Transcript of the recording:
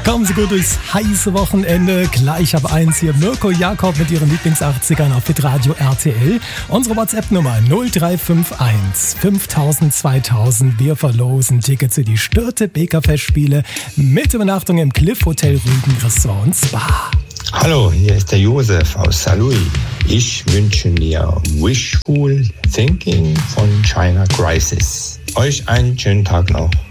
Kommen Sie gut durchs heiße Wochenende. Gleich ab 1 hier Mirko Jakob mit ihren Lieblings-80ern auf Hitradio RTL. Unsere WhatsApp-Nummer 0351 5000 2000. Wir verlosen Tickets für die Störte Bäcker-Festspiele mit Übernachtung im Cliff Hotel Rügen Ressort und Spa. Hallo, hier ist der Josef aus Saarlouis. Ich wünsche dir Wishful Thinking von China Crisis. Euch einen schönen Tag noch.